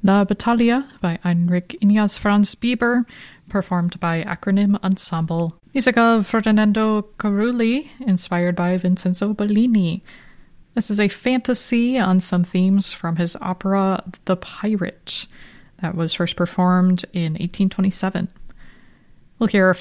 La Battaglia by Heinrich Ignaz Franz Bieber, performed by Acronym Ensemble. Music of Ferdinando Carulli, inspired by Vincenzo Bellini. This is a fantasy on some themes from his opera The Pirate that was first performed in 1827. We'll hear